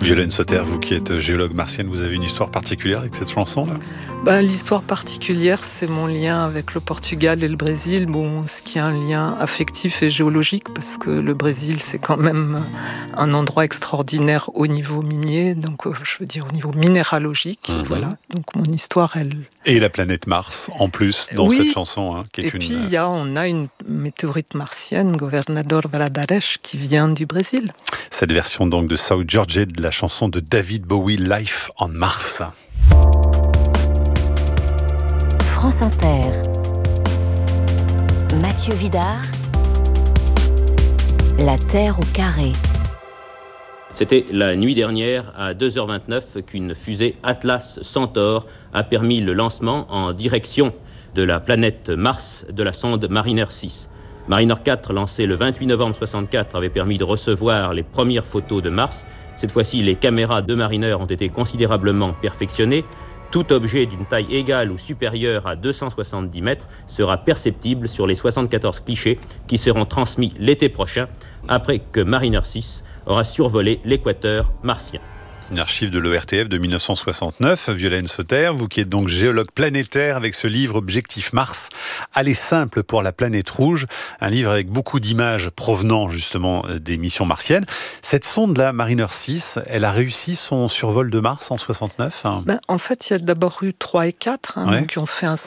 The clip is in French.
Violaine Sauter, vous qui êtes géologue martienne, vous avez une histoire particulière avec cette chanson-là ? L'histoire particulière, c'est mon lien avec le Portugal et le Brésil. Ce qui est un lien affectif et géologique, parce que le Brésil, c'est quand même un endroit extraordinaire au niveau minier, donc je veux dire au niveau minéralogique. Voilà. Donc mon histoire, elle... Et la planète Mars, en plus, dans cette chanson. Qui est puis, on a une météorite martienne, Governador Valadares, qui vient du Brésil. Cette version donc de South Georgia, de la chanson de David Bowie, Life on Mars. France Inter. Mathieu Vidard. La Terre au carré. C'était la nuit dernière, à 2h29, qu'une fusée Atlas Centaur a permis le lancement en direction de la planète Mars de la sonde Mariner 6. Mariner 4, lancé le 28 novembre 1964, avait permis de recevoir les premières photos de Mars. Cette fois-ci, les caméras de Mariner ont été considérablement perfectionnées. Tout objet d'une taille égale ou supérieure à 270 mètres sera perceptible sur les 74 clichés qui seront transmis l'été prochain, après que Mariner 6 aura survolé l'équateur martien. Une archive de l'ORTF de 1969. Violaine Sauter, vous qui êtes donc géologue planétaire avec ce livre Objectif Mars, Aller simple pour la planète rouge, un livre avec beaucoup d'images provenant justement des missions martiennes. Cette sonde-là, Mariner 6, elle a réussi son survol de Mars en 69 ? En fait, il y a d'abord eu 3 et 4 qui ont fait un